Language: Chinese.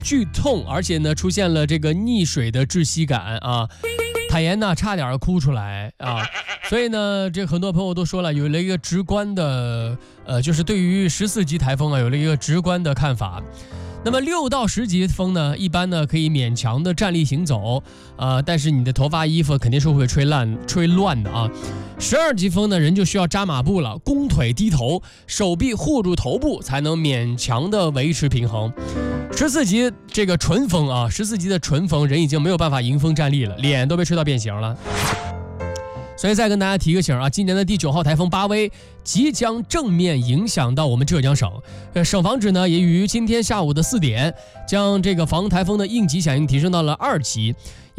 剧痛，而且呢出现了这个溺水的窒息感啊。坦言呢，差点哭出来啊！所以呢，这很多朋友都说了，有了一个直观的，就是对于14级台风啊，有了一个直观的看法。那么6到10级风呢，一般呢可以勉强的站立行走，但是你的头发衣服肯定是会吹乱的啊。12级风呢，人就需要扎马步了，弓腿低头，手臂护住头部，才能勉强的维持平衡。14级这个纯风啊，14级的纯风，人已经没有办法迎风站立了，脸都被吹到变形了。所以再跟大家提个醒啊，今年的第9号台风巴威即将正面影响到我们浙江省，省防指呢也于今天下午的4点将这个防台风的应急响应提升到了2级。